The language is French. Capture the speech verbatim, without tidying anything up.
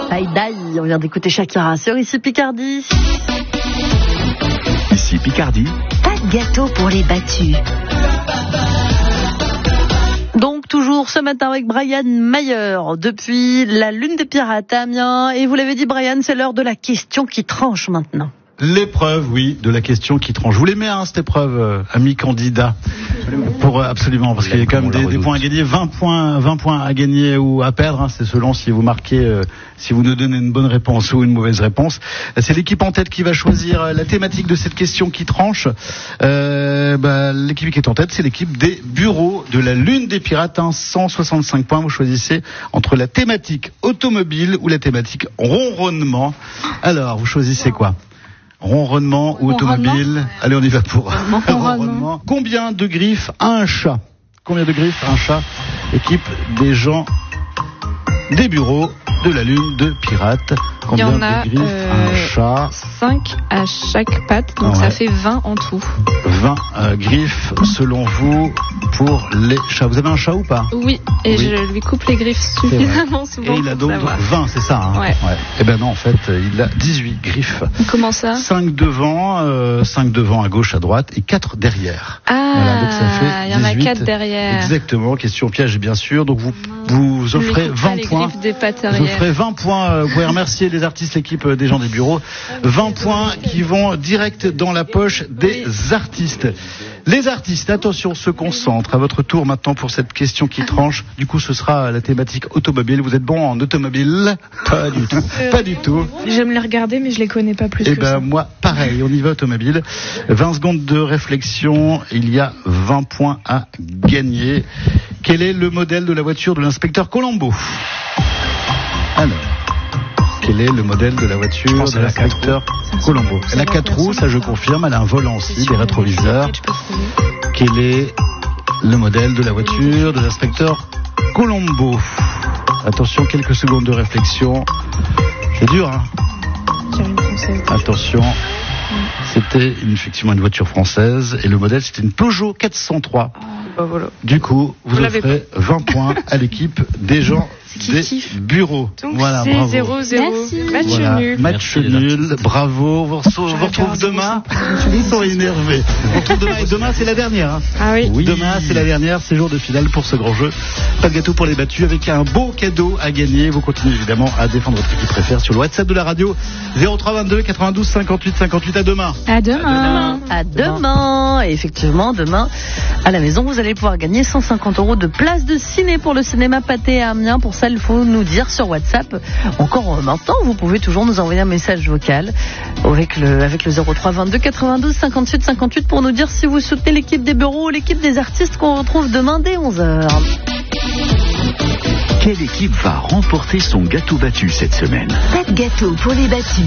Die Die, on vient d'écouter Shakira sur Ici Picardie. Ici Picardie. Pas de gâteau pour les battus. Donc toujours ce matin avec Brian Mayer depuis la Lune des Pirates à Amiens. Et vous l'avez dit Brian, c'est l'heure de la question qui tranche maintenant. L'épreuve, oui, de la question qui tranche. Je vous l'aimez, hein, cette épreuve, euh, amis candidats. Pour, euh, absolument, parce qu'il y a quand même des, des points à gagner, vingt points, vingt points à gagner ou à perdre, hein, c'est selon si vous marquez, euh, si vous nous donnez une bonne réponse ou une mauvaise réponse. C'est l'équipe en tête qui va choisir la thématique de cette question qui tranche. Euh, bah, l'équipe qui est en tête, c'est l'équipe des bureaux de la Lune des Pirates, hein, cent soixante-cinq points. Vous choisissez entre la thématique automobile ou la thématique ronronnement. Alors, vous choisissez quoi ? Ronronnement ou automobile? Allez, on y va pour ronronnement. Combien de griffes a un chat? Combien de griffes a un chat? Équipe des gens des bureaux de la Lune de Pirates. Combien Il y en a de griffes euh, a un chat? cinq à chaque patte, donc ouais. Ça fait vingt en tout. vingt euh, griffes selon vous pour les chats. Vous avez un chat ou pas? Oui, et oui. Je lui coupe les griffes suffisamment souvent. Et il a donc savoir. vingt, c'est ça, hein? Ouais. Ouais. Eh ben non, en fait, il a dix-huit griffes. Comment ça? cinq devant, euh, cinq devant à gauche, à droite et quatre derrière. Ah, voilà, donc ça fait il y en a dix-huit. quatre derrière. Exactement, question piège bien sûr. Donc vous vous offrez vingt les points. griffes des pattes Vous arrière. offrez vingt points. Vous pouvez remercier les artistes, l'équipe des gens des bureaux. vingt points qui vont direct dans la poche des artistes. Les artistes, attention, se concentrent. À votre tour maintenant pour cette question qui tranche. Du coup, ce sera la thématique automobile. Vous êtes bon en automobile? Pas du tout. Pas du tout. J'aime les regarder, mais je les connais pas plus Eh que ben, ça. moi, pareil. On y va automobile. vingt secondes de réflexion. Il y a vingt points à gagner. Quel est le modèle de la voiture de l'inspecteur Colombo? Alors. Quel est le modèle de la voiture de l'inspecteur Colombo? Elle a quatre roues, ça je confirme. Elle a un volant aussi, des rétroviseurs. Quel est le modèle de la voiture de l'inspecteur Colombo? Attention, quelques secondes de réflexion. C'est dur, hein? Attention. C'était une, effectivement une voiture française et le modèle c'était une Peugeot quatre cent trois. Bah voilà. Du coup, vous, vous offrez vingt points à l'équipe des gens des bureaux. Donc voilà, c'est bravo. zéro zéro. Match voilà, nul. Match nul, bravo. Vous vous retrouvez demain. Ils sont énervés. On se retrouve demain. Et demain, c'est la dernière. Hein. Ah oui. oui. Demain, c'est la dernière. C'est jour de finale pour ce grand jeu. Pas de gâteau pour les battus avec un beau cadeau à gagner. Vous continuez évidemment à défendre votre équipe préférée sur le WhatsApp de la radio zéro trois vingt-deux quatre-vingt-douze cinquante-huit cinquante-huit. À demain. À demain. À demain. Et effectivement, demain, à la maison, vous allez pouvoir gagner cent cinquante euros de place de ciné pour le cinéma Pathé à Amiens. Pour ça, il faut nous dire sur WhatsApp. Encore maintenant, vous pouvez toujours nous envoyer un message vocal avec le, avec le zéro trois vingt-deux quatre-vingt-douze cinquante-huit cinquante-huit pour nous dire si vous soutenez l'équipe des bureaux ou l'équipe des artistes qu'on retrouve demain dès onze heures. Quelle équipe va remporter son gâteau battu cette semaine? Pas de gâteau pour les battus.